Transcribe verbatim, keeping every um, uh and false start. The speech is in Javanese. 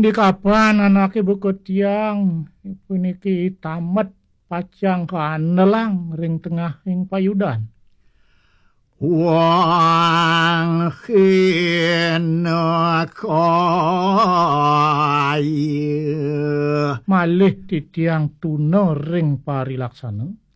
Indi kapan anake buku tiang puniki tamet pacang kanelang ring tengah ing payudan. Wang hina kaya Malih titiang tuna ring parilaksana.